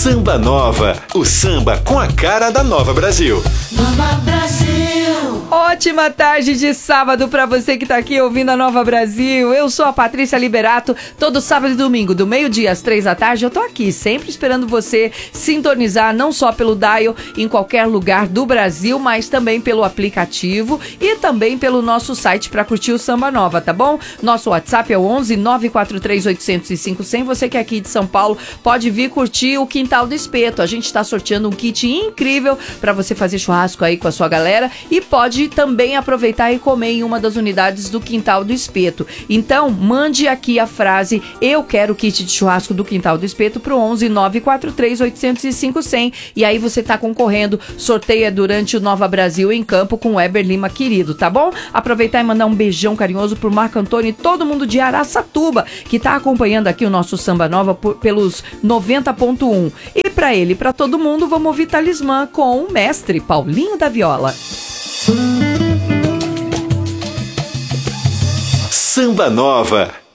Samba Nova, o samba com a cara da Nova Brasil. Nova Brasil. Ótima tarde de sábado pra você que tá aqui ouvindo a Nova Brasil. Eu sou a Patrícia Liberato. Todo sábado e domingo, do meio-dia às 3 da tarde, eu tô aqui, sempre esperando você sintonizar, não só pelo dial em qualquer lugar do Brasil, mas também pelo aplicativo e também pelo nosso site pra curtir o Samba Nova, tá bom? Nosso WhatsApp é o 11 943 805 100. Você que é aqui de São Paulo pode vir curtir o Quintal do Espeto. A gente tá sorteando um kit incrível pra você fazer churrasco aí com a sua galera e pode também aproveitar e comer em uma das unidades do Quintal do Espeto. Então, mande aqui a frase "Eu quero kit de churrasco do Quintal do Espeto" pro 11 943 805 100 e aí você tá concorrendo. Sorteia durante o Nova Brasil em Campo com o Weber Lima querido, tá bom? Aproveitar e mandar um beijão carinhoso pro Marco Antônio e todo mundo de Araçatuba que tá acompanhando aqui o nosso Samba Nova pelos 90.1. E pra ele e pra todo mundo, vamos ouvir Talismã com o mestre Paulinho da Viola. Samba Nova.